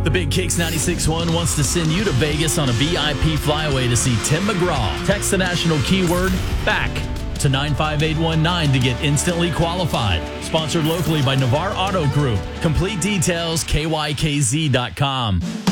The Big Kicks 96.1 wants to send you to Vegas on a VIP flyaway to see Tim McGraw. Text the national keyword BACK to 95819 to get instantly qualified. Sponsored locally by Navarre Auto Group. Complete details, kykz.com.